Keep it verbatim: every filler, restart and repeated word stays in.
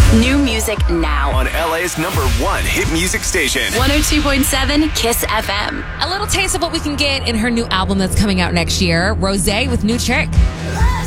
New music now on L A's number one hit music station. one oh two point seven Kiss F M. A little taste of what we can get in her new album that's coming out next year. Rosé with New Trick.